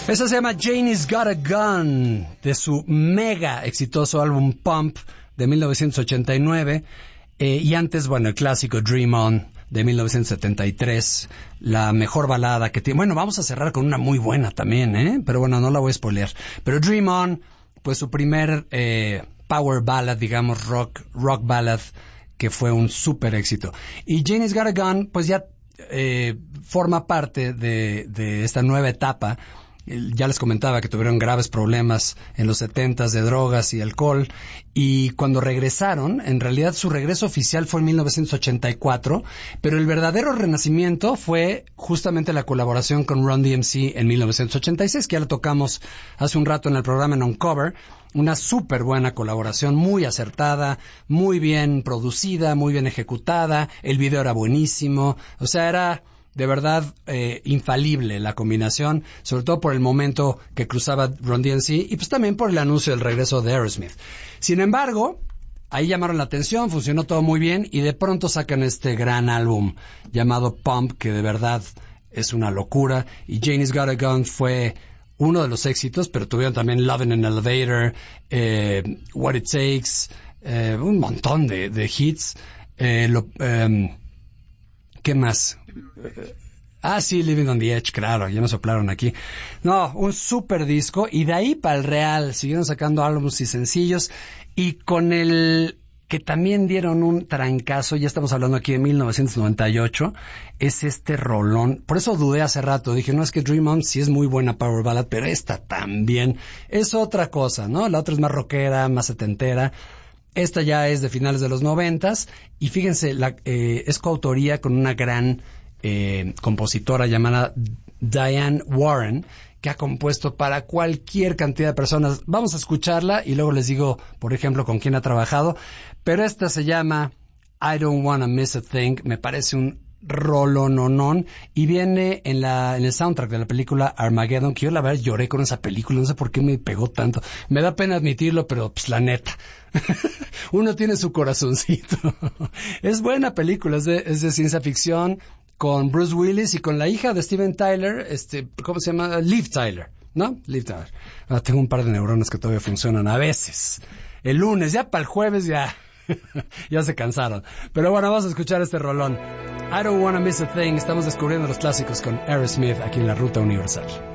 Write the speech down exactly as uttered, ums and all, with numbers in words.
Esa se llama Janie's Got a Gun, de su mega exitoso álbum Pump de mil novecientos ochenta y nueve. Eh, y antes, bueno, el clásico Dream On de mil novecientos setenta y tres, la mejor balada que tiene. Bueno, vamos a cerrar con una muy buena también, ¿eh? Pero bueno, no la voy a spoilear. Pero Dream On, pues su primer eh, power ballad, digamos, rock, rock ballad, que fue un súper éxito. Y Janie's Got a Gun, pues ya eh, forma parte de, de esta nueva etapa. Ya les comentaba que tuvieron graves problemas en los setentas de drogas y alcohol, y cuando regresaron, en realidad su regreso oficial fue en mil novecientos ochenta y cuatro, pero el verdadero renacimiento fue justamente la colaboración con Run D M C en mil novecientos ochenta y seis, que ya lo tocamos hace un rato en el programa en Uncover. Una súper buena colaboración, muy acertada, muy bien producida, muy bien ejecutada, el video era buenísimo, o sea, era de verdad eh, infalible la combinación, sobre todo por el momento que cruzaba Run D M C y pues también por el anuncio del regreso de Aerosmith. Sin embargo, ahí llamaron la atención, funcionó todo muy bien y de pronto sacan este gran álbum llamado Pump, que de verdad es una locura, y Janie's Got a Gun fue uno de los éxitos, pero tuvieron también Love in an Elevator, eh, What It Takes, eh, un montón de, de hits. Eh, lo, eh, ¿Qué más? Ah, sí, Living on the Edge, claro, ya me soplaron aquí. No, un super disco, y de ahí para el real, siguieron sacando álbumes y sencillos, y con el que también dieron un trancazo, ya estamos hablando aquí de mil novecientos noventa y ocho, es este rolón. Por eso dudé hace rato, dije, no, es que Dream On sí es muy buena power ballad, pero esta también es otra cosa, ¿no? La otra es más rockera, más setentera. Esta ya es de finales de los noventas, y fíjense, la, eh, es coautoría con una gran eh, compositora llamada Diane Warren, que ha compuesto para cualquier cantidad de personas. Vamos a escucharla y luego les digo, por ejemplo, con quién ha trabajado. Pero esta se llama I Don't Wanna Miss a Thing, me parece un rolononón, y viene en la en el soundtrack de la película Armageddon, que yo la verdad lloré con esa película, no sé por qué me pegó tanto, me da pena admitirlo, pero pues la neta uno tiene su corazoncito. Es buena película, es de, es de ciencia ficción, con Bruce Willis y con la hija de Steven Tyler, este, ¿cómo se llama? Liv Tyler, ¿no? Liv Tyler. Ah, tengo un par de neuronas que todavía funcionan a veces. El lunes, ya para el jueves ya ya se cansaron. Pero bueno, vamos a escuchar este rolón. I Don't Wanna Miss a Thing. Estamos descubriendo los clásicos con Aerosmith aquí en la Ruta Universal.